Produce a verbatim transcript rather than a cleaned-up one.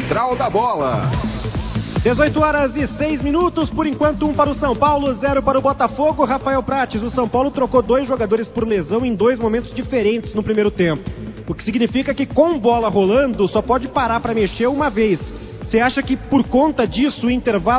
Central da Bola. dezoito horas e seis minutos, por enquanto um para o São Paulo, zero para o Botafogo. Rafael Prates, o São Paulo trocou dois jogadores por lesão em dois momentos diferentes no primeiro tempo. O que significa que com bola rolando só pode parar para mexer uma vez. Você acha que por conta disso o intervalo